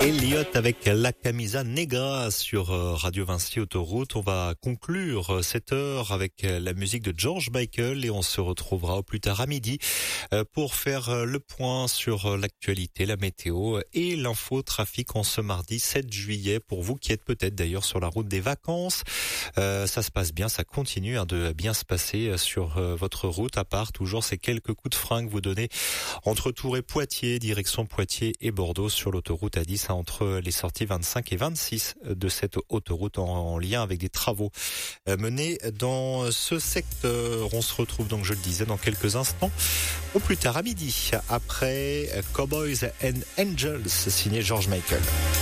Elliot avec la camisa negra sur Radio Vinci Autoroute. On va conclure cette heure avec la musique de George Michael et on se retrouvera au plus tard à midi pour faire le point sur l'actualité, la météo et l'info trafic en ce mardi 7 juillet. Pour vous qui êtes peut-être d'ailleurs sur la route des vacances, ça se passe bien, ça continue de bien se passer sur votre route, à part toujours ces quelques coups de frein que vous donnez entre Tours et Poitiers, direction Poitiers et Bordeaux sur l'autoroute A10, entre les sorties 25 et 26 de cette autoroute en lien avec des travaux menés dans ce secteur. On se retrouve donc, je le disais, dans quelques instants, au plus tard à midi, après Cowboys and Angels, signé George Michael.